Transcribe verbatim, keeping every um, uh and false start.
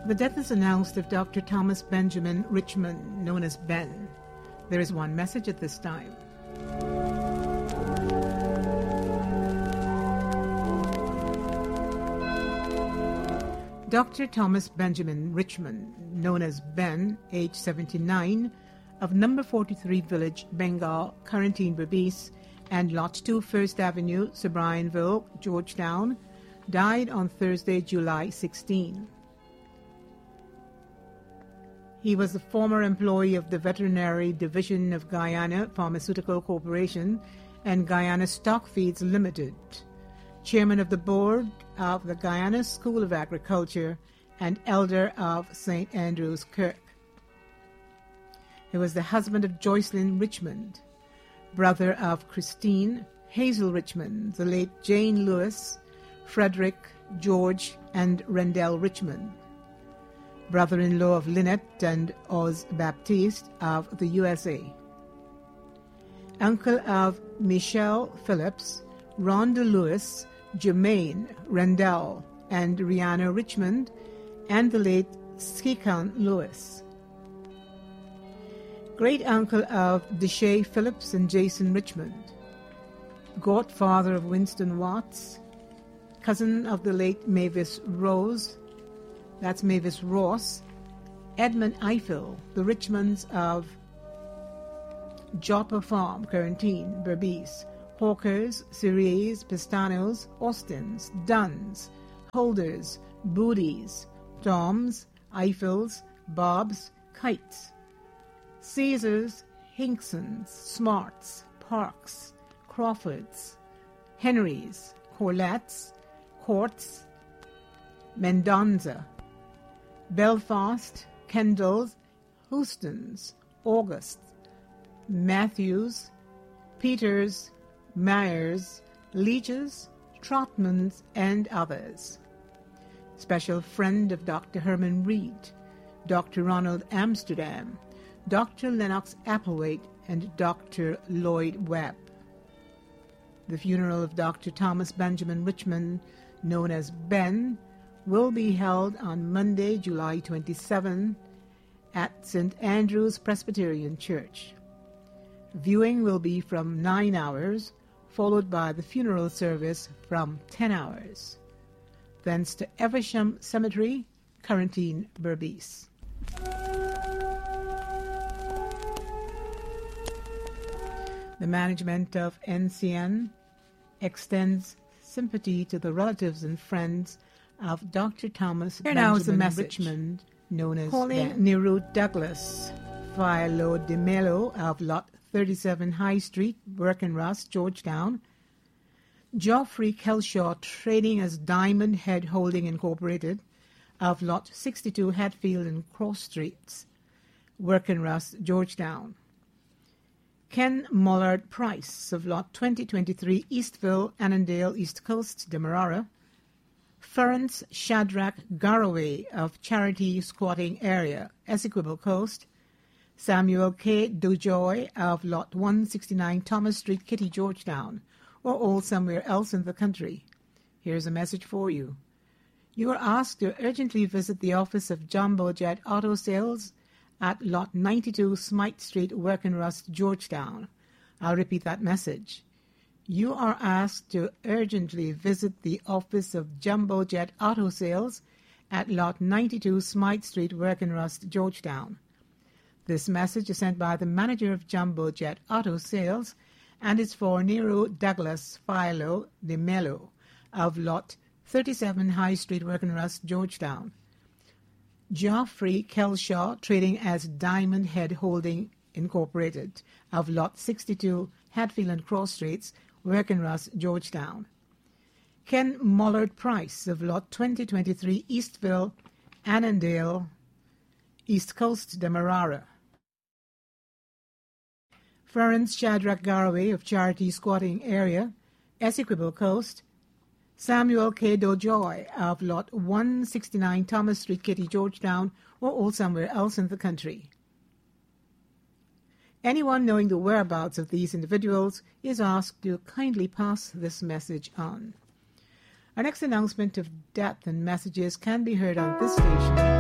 The death is announced of Doctor Thomas Benjamin Richmond, known as Ben. There is one message at this time. Doctor Thomas Benjamin Richmond, known as Ben, age seventy-nine, of number forty-three Village, Bengal, Quarantine Berbice, and Lot two First Avenue, Sobrianville, Georgetown, died on Thursday, July sixteenth. He was the former employee of the Veterinary Division of Guyana Pharmaceutical Corporation and Guyana Stock Feeds Limited, chairman of the board of the Guyana School of Agriculture, and elder of Saint Andrew's Kirk. He was the husband of Joycelyn Richmond, brother of Christine Hazel Richmond, the late Jane Lewis, Frederick, George, and Rendell Richmond, brother-in-law of Lynette and Oz Baptiste of the U S A, uncle of Michelle Phillips, Rhonda Lewis, Jermaine Rendell, and Rihanna Richmond, and the late Skikan Lewis, great-uncle of Deshae Phillips and Jason Richmond, godfather of Winston Watts, cousin of the late Mavis Rose, that's Mavis Ross, Edmund Eiffel, the Richmonds of Joppa Farm, Quarantine, Berbice, Hawkers, Siriers, Pistanos, Austins, Duns, Holders, Booties, Toms, Eiffels, Bobs, Kites, Caesars, Hinksons, Smarts, Parks, Crawfords, Henrys, Corlettes, Courts, Mendonza, Belfast, Kendalls, Houstons, August, Matthews, Peters, Myers, Leaches, Trotmans, and others. Special friend of Doctor Herman Reed, Doctor Ronald Amsterdam, Doctor Lennox Applewhite, and Doctor Lloyd Webb. The funeral of Doctor Thomas Benjamin Richmond, known as Ben, will be held on Monday, July twenty-seventh, at Saint Andrew's Presbyterian Church. Viewing will be from nine hours, followed by the funeral service from ten hours. Thence to Eversham Cemetery, Quarantine, Berbice. The management of N C N extends sympathy to the relatives and friends of Doctor Thomas Here now is the Benjamin message. Richmond, known as Calling Ben. Neru Douglas, Philo de Mello of Lot thirty-seven High Street, Berkenrust, Georgetown. Geoffrey Kelshaw, trading as Diamond Head Holding Incorporated, of Lot sixty-two Hatfield and Cross Streets, Berkenrust, Georgetown. Ken Mollard Price of Lot twenty twenty-three Eastville, Annandale, East Coast, Demerara. Ference Shadrach Garraway of Charity Squatting Area, Essequibo Coast. Samuel K. Dojoy of Lot one sixty-nine Thomas Street, Kitty, Georgetown, or all somewhere else in the country. Here's a message for you. You are asked to urgently visit the office of Jumbo Jet Auto Sales at Lot ninety-two Smythe Street, Berkenrust, Georgetown. I'll repeat that message. You are asked to urgently visit the office of Jumbo Jet Auto Sales at Lot ninety-two Smythe Street, Berkenrust, Georgetown. This message is sent by the manager of Jumbo Jet Auto Sales and is for Nero Douglas Philo de Mello of Lot thirty-seven High Street, Berkenrust, Georgetown. Geoffrey Kelshaw, trading as Diamond Head Holding Incorporated, of Lot sixty-two Hatfield and Cross Streets, Berkenrust, Georgetown. Ken Mollard Price of Lot twenty twenty-three Eastville, Annandale, East Coast, Demerara. Ference Shadrach Garraway of Charity Squatting Area, Essequibo Coast. Samuel K. Dojoy of Lot one sixty-nine Thomas Street, Kitty, Georgetown, or all somewhere else in the country. Anyone knowing the whereabouts of these individuals is asked to kindly pass this message on. Our next announcement of death and messages can be heard on this station